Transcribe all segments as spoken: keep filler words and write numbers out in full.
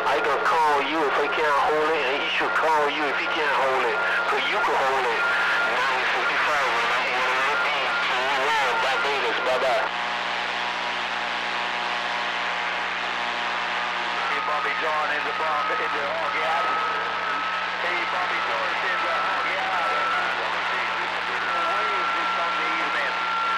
I can call you if I can't hold it, and he should call you if he can't hold it, so you can hold it. nine fifty-five, Barbados, bye-bye. Hey, Bobby John in the bomb, in the Hoggy Island. Hey, Bobby John in the Hoggy Island. Waves this Sunday evening.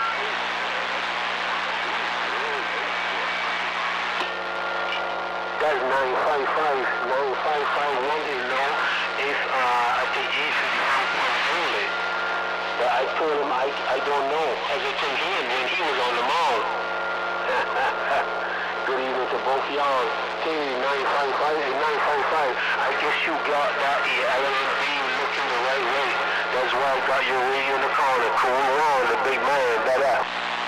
That's nine five five, nine five five, wanted to know if, uh, I think eight fifty-five can hold it. But I told him I, I don't know, as I told him when he was on the mound. Good evening to both y'all. Hey, nine five five, nine five five. I guess you got that L M B looking the right way. That's why I got your radio in the corner. Cool on, the big man, that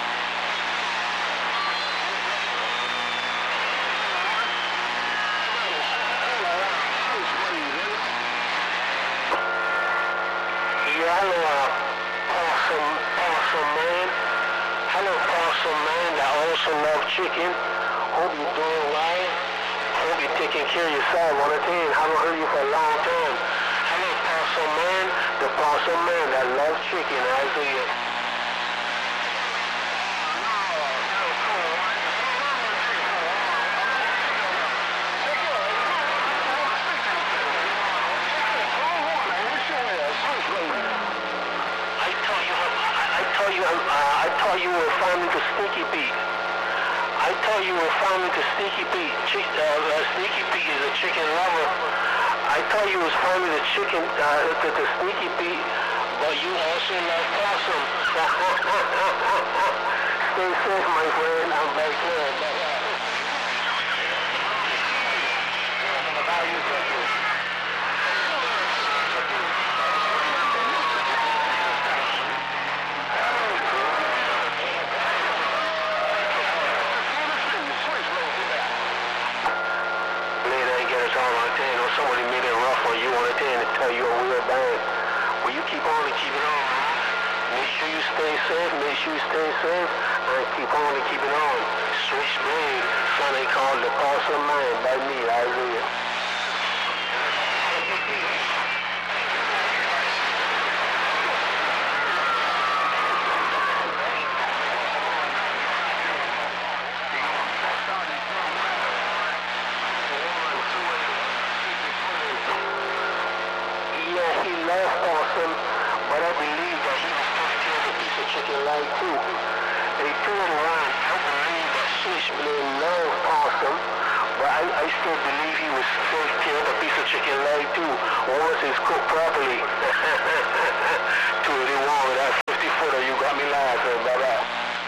Hello, uh, awesome, awesome man. Hello, awesome man that also love chicken. Hope you're doing right. Hope you're taking care of yourself. One of thing, haven't heard you for a long time. Hello, awesome man, the awesome man that loves chicken. Isaiah. Uh, I thought you were farming to Sneaky Pete. I thought you were farming to Sneaky Pete. Chick, uh, uh, Sneaky Pete is a chicken lover. I thought you was farming the chicken uh, to, to Sneaky Pete, but you also love possum. Stay safe, my friend. I'm back here. How you doing? Somebody made it rough on you on the ten to tell you a real bad. Well, you keep on and keep it on, man. Make sure you stay safe, make sure you stay safe, and keep on and keep it on. Switchblade, something called the Awesome Man by me, Isaiah. Awesome, but I believe that he was first killed a piece of chicken leg too. And he turned around, I believe that Switchblade loved Awesome, but I, I still believe he was first killed a piece of chicken leg too, once it's cooked properly. two eighty-one, that fifty footer, you got me laughing, bye-bye.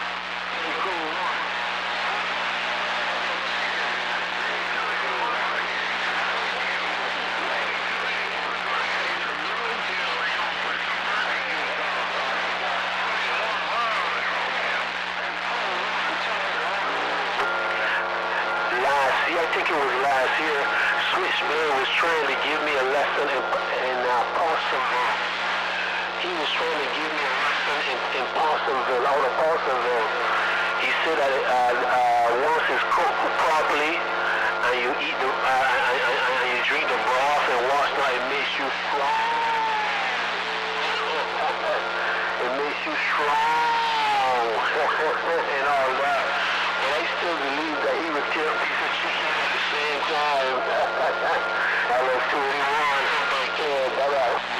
I think it was last year, Switchblade was trying to give me a lesson in, in uh, Possumville. He was trying to give me a lesson in, in Possumville, out of Possumville. He said that uh, uh, once it's cooked properly, and you eat the, uh, and, and, and you drink the broth and whatnot, it makes you strong. It makes you strong and all that. But I still believe that he would kill a piece of chicken at the same time. I love two eighty-one. Yeah, bye-bye.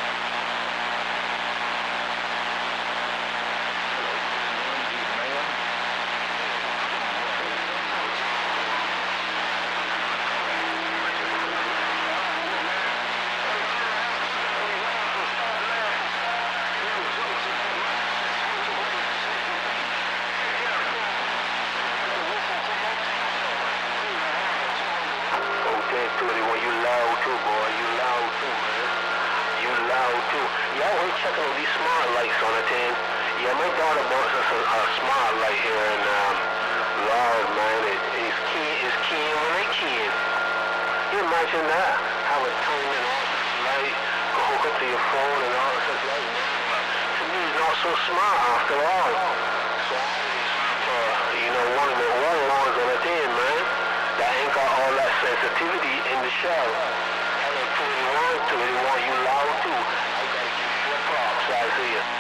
You loud too, boy. You loud too, man. You loud too. Yeah, we're checking on these smart lights on the ten. Yeah, my daughter bought us a, a smart light here, and um, Lord, man, it, it's key, it's keying when they keying. You imagine that? How it's turning on this light, go hook up to your phone and all this light. To me, it's not so smart after all. So, uh, you know, one of the old ones on the ten, man, that ain't got all that sensitivity in the show. Hello, twenty-one, twenty-one, you loud too. I gotta give you a props, I see you.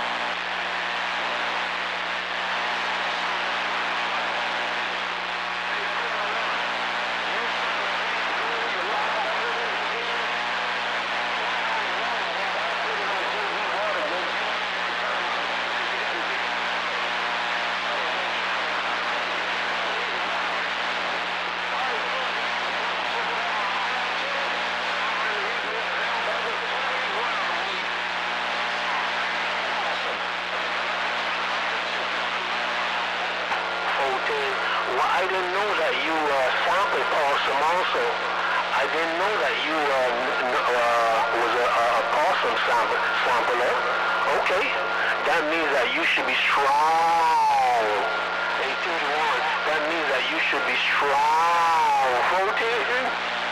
Well, I didn't know that you uh, sampled possum also. I didn't know that you uh, uh, was a, a possum sample, sampler. Okay, that means that you should be strong. eighteen one, that means that you should be strong. fourteen.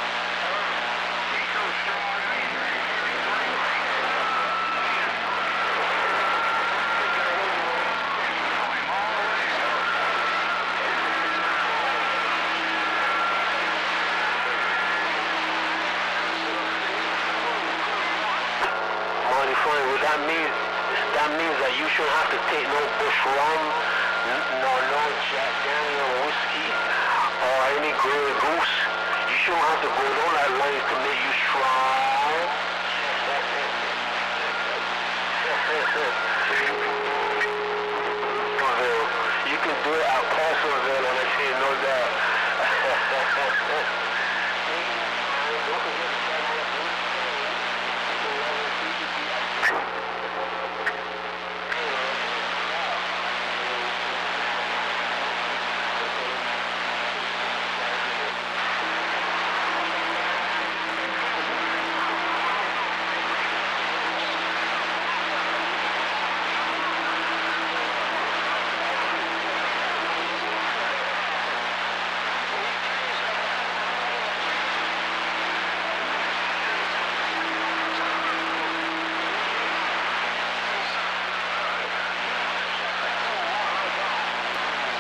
Well, that means that means that you shouldn't have to take no Bush rum, no no Jack Daniel whiskey, or any Grey Goose. You shouldn't have to go down that line to